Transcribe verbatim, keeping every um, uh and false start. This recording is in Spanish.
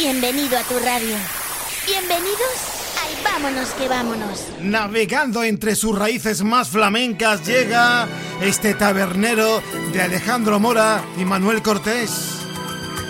Bienvenido a tu radio. Bienvenidos al Vámonos que Vámonos. Navegando entre sus raíces más flamencas llega este tabernero de Alejandro Mora y Manuel Cortés.